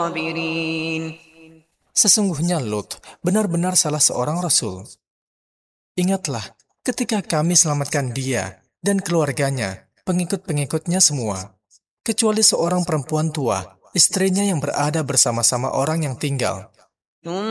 Sesungguhnya Lut benar-benar salah seorang rasul. Ingatlah, ketika kami selamatkan dia dan keluarganya, pengikut-pengikutnya semua, kecuali seorang perempuan tua, istrinya yang berada bersama-sama orang yang tinggal.